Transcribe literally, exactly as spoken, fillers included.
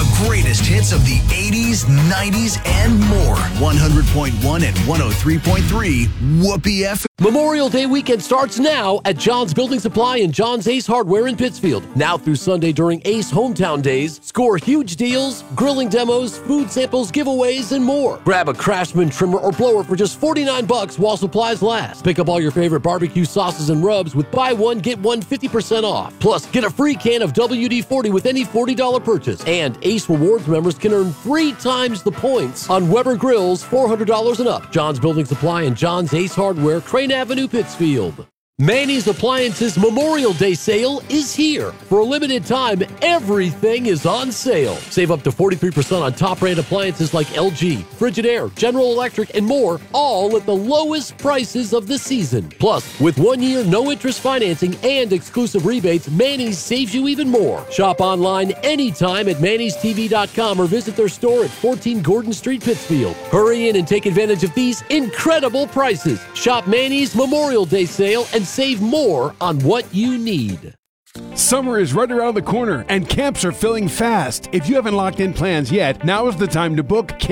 The greatest hits of the eighties, nineties, and more. one hundred point one and one oh three point three Whoopee F M. Memorial Day weekend starts now at John's Building Supply and John's Ace Hardware in Pittsfield. Now through Sunday during Ace Hometown Days, score huge deals, grilling demos, food samples, giveaways, and more. Grab a Craftsman trimmer or blower for just forty-nine bucks while supplies last. Pick up all your favorite barbecue sauces and rubs with buy one, get one fifty percent off. Plus, get a free can of W D forty with any forty dollars purchase. And Ace Rewards members can earn three times the points on Weber grills, four hundred dollars and up. John's Building Supply and John's Ace Hardware, Crane Avenue, Pittsfield. Manny's Appliances Memorial Day sale is here. For a limited time, everything is on sale. Save up to forty-three percent on top brand appliances like L G, Frigidaire, General Electric, and more, all at the lowest prices of the season. Plus, with one year no-interest financing and exclusive rebates, Manny's saves you even more. Shop online anytime at mannys t v dot com or visit their store at fourteen Gordon Street, Pittsfield. Hurry in and take advantage of these incredible prices. Shop Manny's Memorial Day sale and save more on what you need. Summer is right around the corner and camps are filling fast. If you haven't locked in plans yet, now is the time to book camp.